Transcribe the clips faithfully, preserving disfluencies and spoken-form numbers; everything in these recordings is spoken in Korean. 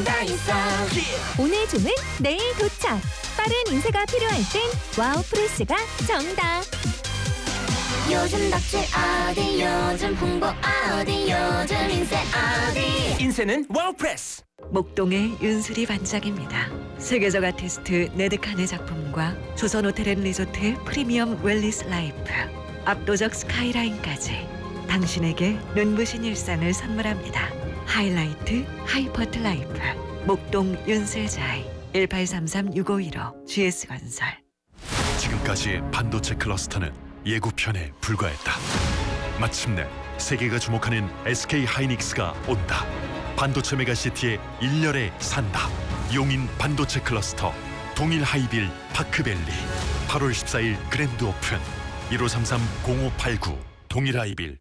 건 다 있어. 오늘 주문 내일 도착. 빠른 인쇄가 필요할 땐 와우 프레스가 정답. 요즘 덕질 어디 요즘 홍보 어디 요즘 인쇄 어디. 인쇄는 와우 프레스. 목동의 윤수리 반짝입니다. 세계적 아티스트 네드칸의 작품과 조선 호텔앤리조트의 프리미엄 웰리스 라이프, 압도적 스카이라인까지 당신에게 눈부신 일상을 선물합니다. 하이라이트 하이퍼트 라이프 목동 윤슬자이 일팔삼삼 육오일오 지에스건설. 지금까지 반도체 클러스터는 예고편에 불과했다. 마침내 세계가 주목하는 에스케이 하이닉스가 온다. 반도체 메가시티의 일렬에 산다. 용인 반도체 클러스터 동일 하이빌 파크밸리 팔월 십사일 그랜드 오픈 일오삼삼 공오팔구 동일 하이빌.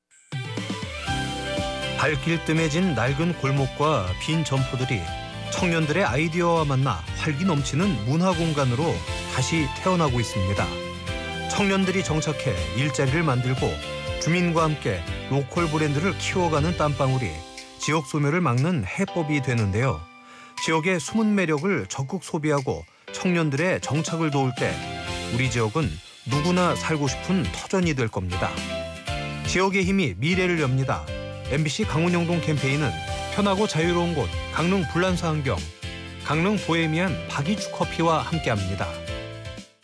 발길 뜸해진 낡은 골목과 빈 점포들이 청년들의 아이디어와 만나 활기 넘치는 문화 공간으로 다시 태어나고 있습니다. 청년들이 정착해 일자리를 만들고 주민과 함께 로컬 브랜드를 키워가는 땀방울이 지역 소멸을 막는 해법이 되는데요. 지역의 숨은 매력을 적극 소비하고 청년들의 정착을 도울 때 우리 지역은 누구나 살고 싶은 터전이 될 겁니다. 지역의 힘이 미래를 엽니다. 엠비씨 강원영동 캠페인은 편하고 자유로운 곳 강릉 불란서 안경, 강릉 보헤미안 박이주 커피와 함께합니다.